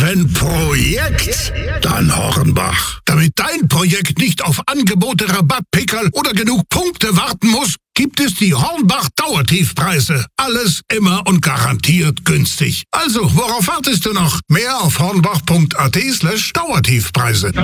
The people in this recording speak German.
Wenn Projekt, dann Hornbach. Damit dein Projekt nicht auf Angebote, Rabattpickerl oder genug Punkte warten muss, gibt es die Hornbach Dauertiefpreise. Alles immer und garantiert günstig. Also, worauf wartest du noch? Mehr auf hornbach.at/Dauertiefpreise.